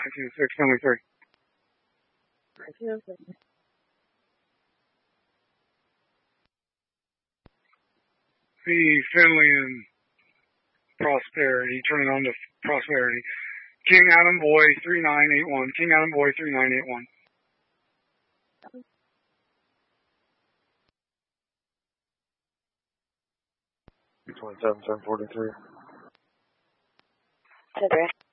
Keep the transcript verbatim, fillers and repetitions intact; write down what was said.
nineteen oh six, family three. nineteen oh six. The Finley and Prosperity, turning on to Prosperity. King Adam Boy three nine eight one. King Adam Boy three nine eight one. twenty-seven, seven forty-three. ten three.